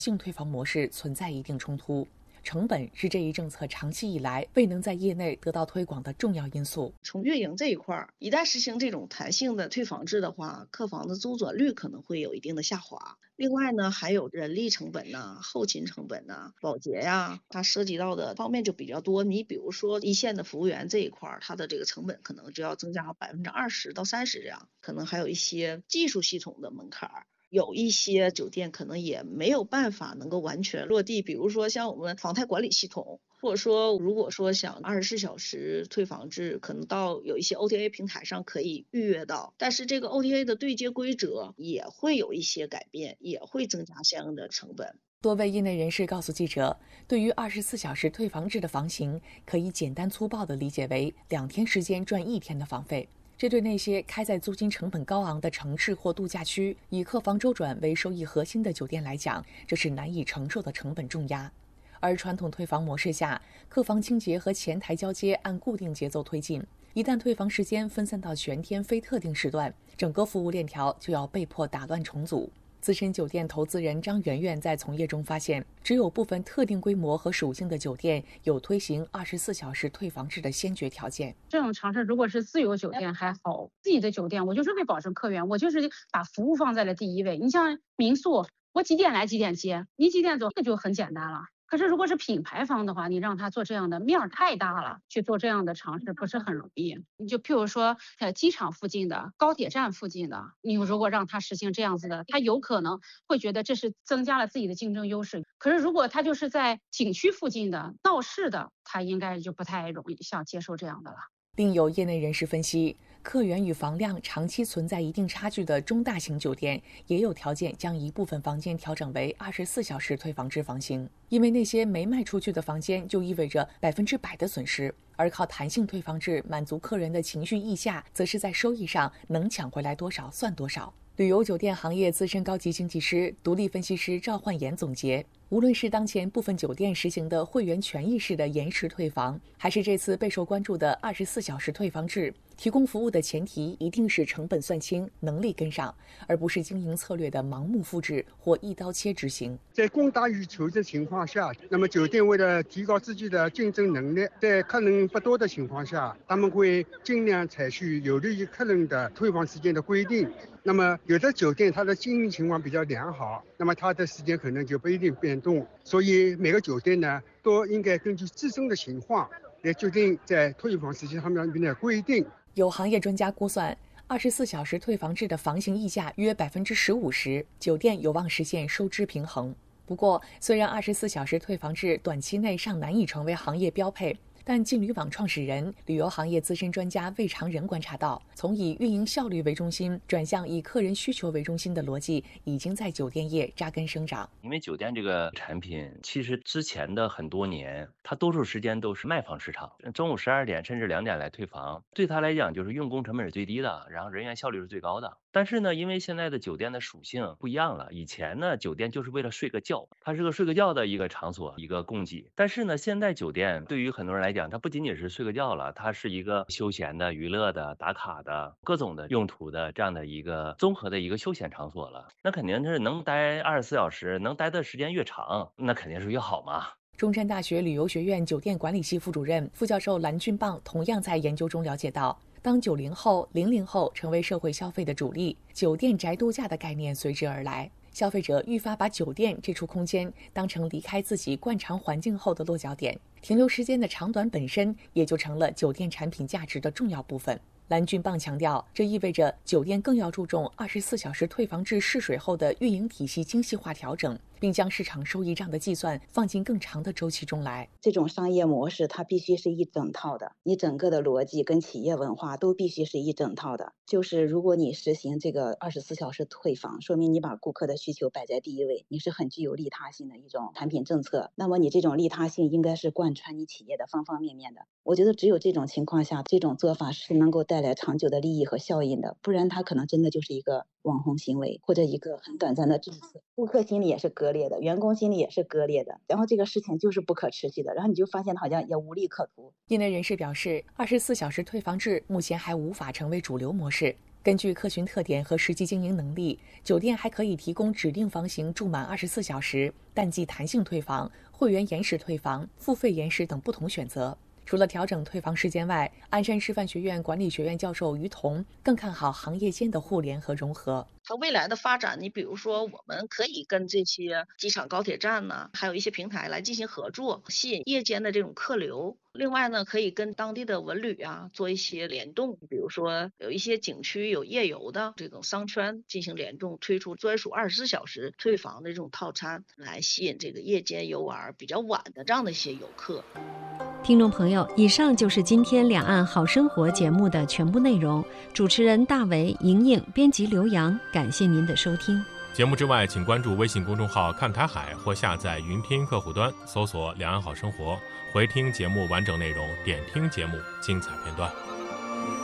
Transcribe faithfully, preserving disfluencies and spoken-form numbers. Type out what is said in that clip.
性退房模式存在一定冲突。成本是这一政策长期以来未能在业内得到推广的重要因素。 从运营这一块，一旦实行这种弹性的退房制的话，客房的周转率可能会有一定的下滑。另外呢，还有人力成本呐、后勤成本呐、保洁呀，它涉及到的方面就比较多。你比如说一线的服务员这一块，它的这个成本可能就要增加百分之二十到三十这样，可能还有一些技术系统的门槛。有一些酒店可能也没有办法能够完全落地，比如说像我们房贷管理系统，或者说如果说想二十四小时退房制，可能到有一些 O T A 平台上可以预约到，但是这个 O T A 的对接规则也会有一些改变，也会增加相应的成本。 多位业内人士告诉记者，对于二十四小时退房制的房型，可以简单粗暴地理解为两天时间赚一天的房费。这对那些开在租金成本高昂的城市或度假区，以客房周转为收益核心的酒店来讲，这是难以承受的成本重压。而传统退房模式下，客房清洁和前台交接按固定节奏推进，一旦退房时间分散到全天非特定时段，整个服务链条就要被迫打乱重组。资深酒店投资人张媛媛在从业中发现，只有部分特定规模和属性的酒店有推行二十四小时退房制的先决条件。 这种尝试如果是自有酒店还好，自己的酒店我就是为保证客源，我就是把服务放在了第一位。你像民宿，我几点来几点接，你几点走，这就很简单了。可是如果是品牌方的话，你让他做这样的面儿太大了，去做这样的尝试不是很容易。你就譬如说，呃，机场附近的、高铁站附近的，你如果让他实行这样子的，他有可能会觉得这是增加了自己的竞争优势。可是如果他就是在景区附近的、闹市的，他应该就不太容易想接受这样的了。 另有业内人士分析，客源与房量长期存在一定差距的中大型酒店，也有条件将一部分房间调整为二十四小时退房制房型。因为那些没卖出去的房间，就意味着百分之百的损失，而靠弹性退房制满足客人的情绪溢价，则是在收益上能抢回来多少算多少。旅游酒店行业资深高级经济师、独立分析师赵焕言总结，无论是当前部分酒店实行的会员权益式的延时退房，还是这次备受关注的二十四小时退房制，提供服务的前提一定是成本算清、能力跟上，而不是经营策略的盲目复制或一刀切执行。 在供大于求的情况下，那么酒店为了提高自己的竞争能力，在客人不多的情况下，他们会尽量采取有利于客人的退房时间的规定。那么有的酒店它的经营情况比较良好，那么它的时间可能就不一定变动。所以每个酒店呢，都应该根据自身的情况来决定在退房时间上面的规定。 有行业专家估算，二十四小时退房制的房型溢价约百分之十五时，酒店有望实现收支平衡。不过，虽然二十四小时退房制短期内尚难以成为行业标配，但劲旅网创始人、旅游行业资深专家魏长仁观察到，从以运营效率为中心转向以客人需求为中心的逻辑，已经在酒店业扎根生长。 因为酒店这个产品，其实之前的很多年，它多数时间都是卖方市场，中午十二点甚至两点来退房，对他来讲就是用工成本是最低的，然后人员效率是最高的。但是呢，因为现在的酒店的属性不一样了，以前呢，酒店就是为了睡个觉，它是个睡个觉的一个场所，一个供给。但是呢，现在酒店对于很多人来讲，它不仅仅是睡个觉了，它是一个休闲的、娱乐的、打卡的各种的用途的这样的一个综合的一个休闲场所了。那肯定是能待二十四小时，能待的时间越长，那肯定是越好嘛。 中山大学旅游学院酒店管理系副主任、副教授蓝俊棒同样在研究中了解到，当九零后、零零后成为社会消费的主力，酒店宅度假的概念随之而来。消费者愈发把酒店这处空间当成离开自己惯常环境后的落脚点，停留时间的长短本身也就成了酒店产品价值的重要部分。蓝俊棒强调，这意味着酒店更要注重二十四小时退房制试水后的运营体系精细化调整，并将市场收益账的计算放进更长的周期中来。 这种商业模式它必须是一整套的，你整个的逻辑跟企业文化都必须是一整套的。就是如果你实行这个二十四小时退房，说明你把顾客的需求摆在第一位，你是很具有利他性的一种产品政策。那么你这种利他性应该是贯穿你企业的方方面面的。我觉得只有这种情况下，这种做法是能够带来长久的利益和效应的，不然它可能真的就是一个网红行为，或者一个很短暂的政策。顾客心里也是割裂的，员工心里也是割裂的，然后这个事情就是不可持续的，然后你就发现好像也无利可图。 业内人士表示，二十四小时退房制目前还无法成为主流模式， 根据客群特点和实际经营能力，酒店还可以提供指定房型住满二十四小时、淡季弹性退房、会员延时退房、付费延时等不同选择。除了调整退房时间外，鞍山师范学院管理学院教授于彤更看好行业间的互联和融合。 它未来的发展，你比如说，我们可以跟这些机场、高铁站呢，还有一些平台来进行合作，吸引夜间的这种客流。另外呢，可以跟当地的文旅啊做一些联动，比如说有一些景区有夜游的这种商圈进行联动，推出专属二十四小时退房的这种套餐，来吸引这个夜间游玩比较晚的这样的一些游客。 听众朋友，以上就是今天两岸好生活节目的全部内容。主持人大为、莹莹，编辑刘洋，感谢您的收听。 节目之外，请关注微信公众号看台海或下载云听客户端，搜索两岸好生活，回听节目完整内容，点听节目精彩片段。